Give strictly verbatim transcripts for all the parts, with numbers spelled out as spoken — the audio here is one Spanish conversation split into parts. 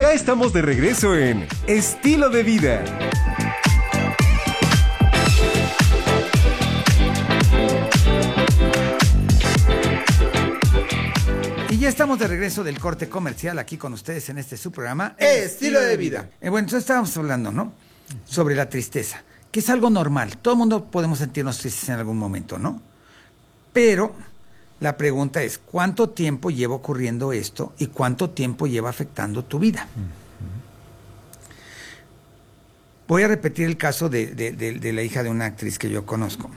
Ya estamos de regreso en Estilo de Vida. Y ya estamos de regreso del corte comercial aquí con ustedes en este su programa Estilo de Vida. Eh, bueno, entonces estábamos hablando, ¿no? Sobre la tristeza, que es algo normal. Todo el mundo podemos sentirnos tristes en algún momento, ¿no? Pero la pregunta es, ¿cuánto tiempo lleva ocurriendo esto y cuánto tiempo lleva afectando tu vida? Voy a repetir el caso de, de, de, de la hija de una actriz que yo conozco.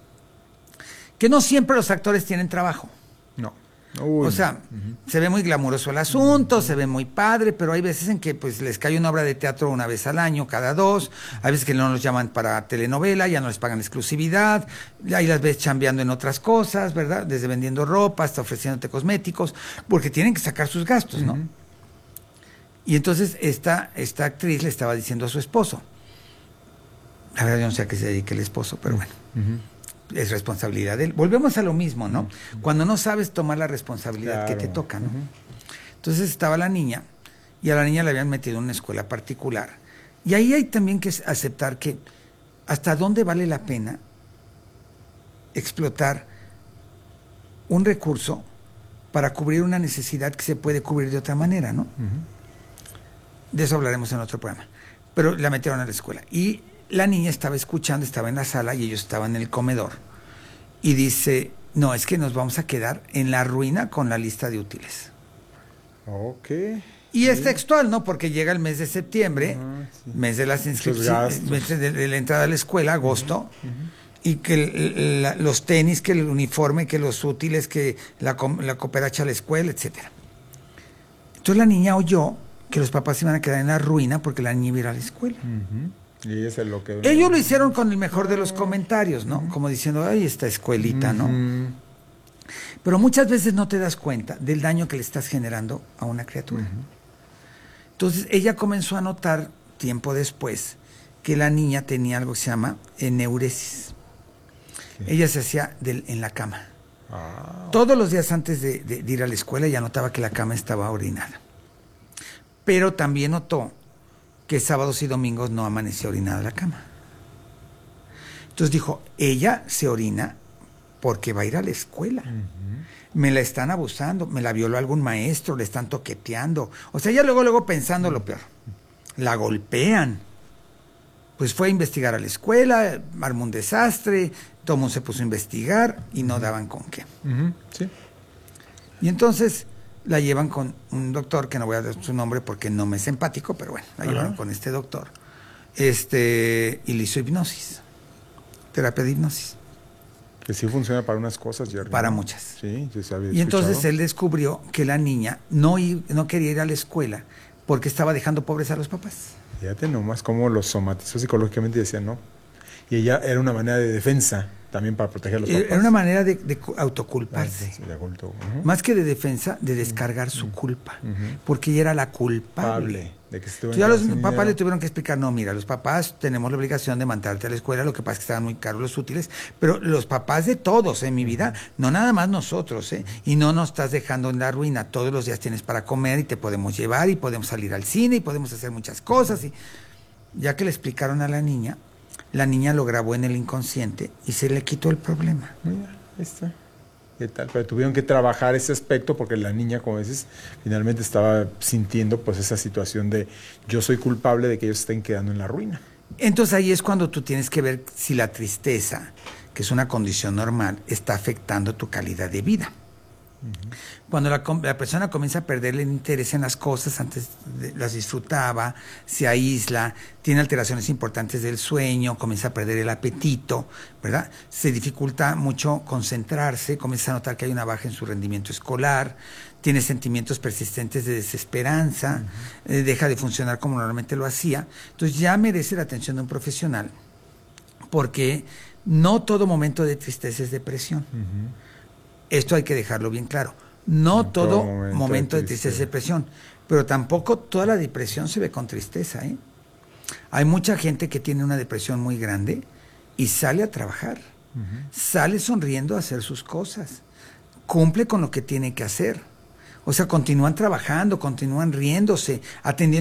Que no siempre los actores tienen trabajo. No. Uy. O sea, uh-huh. se ve muy glamuroso el asunto, uh-huh. se ve muy padre, pero hay veces en que pues les cae una obra de teatro una vez al año, cada dos, hay veces que no los llaman para telenovela, ya no les pagan exclusividad, ahí las ves chambeando en otras cosas, ¿verdad? Desde vendiendo ropa hasta ofreciéndote cosméticos, porque tienen que sacar sus gastos, ¿no? Uh-huh. Y entonces esta, esta actriz le estaba diciendo a su esposo, la verdad yo no sé a qué se dedica el esposo, pero bueno. Uh-huh. Es responsabilidad de él. Volvemos a lo mismo, ¿no? Uh-huh. Cuando no sabes tomar la responsabilidad claro. que te toca, ¿no? Uh-huh. Entonces estaba la niña, y a la niña la habían metido en una escuela particular. Y ahí hay también que aceptar que hasta dónde vale la pena explotar un recurso para cubrir una necesidad que se puede cubrir de otra manera, ¿no? Uh-huh. De eso hablaremos en otro programa. Pero la metieron a la escuela. Y la niña estaba escuchando, estaba en la sala y ellos estaban en el comedor. Y dice, no, es que nos vamos a quedar en la ruina con la lista de útiles. Ok. Y es textual, ¿no? Porque llega el mes de septiembre, uh-huh, sí. mes de las inscripciones, mes de, de la entrada a la escuela, agosto, uh-huh, uh-huh. y que el, la, los tenis, que el uniforme, que los útiles, que la, la cooperacha a la escuela, etcétera. Entonces la niña oyó que los papás iban a quedar en la ruina porque la niña iba a ir a la escuela. Uh-huh. Y ese es lo que... Ellos lo hicieron con el mejor de los comentarios, ¿no? Como diciendo, ay, esta escuelita, ¿no? Uh-huh. Pero muchas veces no te das cuenta del daño que le estás generando a una criatura. Uh-huh. Entonces, ella comenzó a notar, tiempo después, que la niña tenía algo que se llama eneuresis. ¿Qué? Ella se hacía del, en la cama. Ah. Todos los días antes de, de, de ir a la escuela, ella notaba que la cama estaba orinada. Pero también notó que sábados y domingos no amanecía orinada la cama. Entonces dijo, ella se orina porque va a ir a la escuela. Uh-huh. Me la están abusando, me la violó algún maestro, le están toqueteando. O sea, ella luego, luego pensando uh-huh. lo peor. La golpean. Pues fue a investigar a la escuela, armó un desastre, todo el mundo se puso a investigar y no uh-huh. daban con qué. Uh-huh. Sí. Y entonces la llevan con un doctor, que no voy a dar su nombre porque no me es empático, pero bueno, la uh-huh. llevaron con este doctor. Este, y le hizo hipnosis, terapia de hipnosis. Que sí funciona para unas cosas, Jerry. Para ¿no? muchas. Sí, sí se había Y escuchado. entonces él descubrió que la niña no, no quería ir a la escuela porque estaba dejando pobres a los papás. Fíjate nomás cómo los somatizó psicológicamente y decían no. Y ella era una manera de defensa también para proteger a los papás. Era una manera de, de autoculparse. Sí, de culto. Uh-huh. Más que de defensa, de descargar uh-huh. su culpa. Uh-huh. Porque ella era la culpable. De que Entonces, ya los papás dinero. Le tuvieron que explicar, no, mira, los papás tenemos la obligación de mandarte a la escuela, lo que pasa es que estaban muy caros los útiles, pero los papás de todos en mi vida, no nada más nosotros, ¿eh? Y no nos estás dejando en la ruina, todos los días tienes para comer y te podemos llevar y podemos salir al cine y podemos hacer muchas cosas. Y ya que le explicaron a la niña, la niña lo grabó en el inconsciente y se le quitó el problema. Mira, ahí está. ¿Qué tal? Pero tuvieron que trabajar ese aspecto porque la niña, como dices, finalmente estaba sintiendo pues esa situación de yo soy culpable de que ellos estén quedando en la ruina. Entonces ahí es cuando tú tienes que ver si la tristeza, que es una condición normal, está afectando tu calidad de vida. Uh-huh. Cuando la, la persona comienza a perder el interés en las cosas, antes de, las disfrutaba, se aísla, tiene alteraciones importantes del sueño, comienza a perder el apetito, ¿verdad? Se dificulta mucho concentrarse, comienza a notar que hay una baja en su rendimiento escolar, tiene sentimientos persistentes de desesperanza, uh-huh. eh, deja de funcionar como normalmente lo hacía. Entonces ya merece la atención de un profesional, porque no todo momento de tristeza es depresión. Uh-huh. Esto hay que dejarlo bien claro. No en todo, todo momento, momento de tristeza es depresión, pero tampoco toda la depresión se ve con tristeza, ¿eh? Hay mucha gente que tiene una depresión muy grande y sale a trabajar, uh-huh. sale sonriendo a hacer sus cosas, cumple con lo que tiene que hacer. O sea, continúan trabajando, continúan riéndose, atendiendo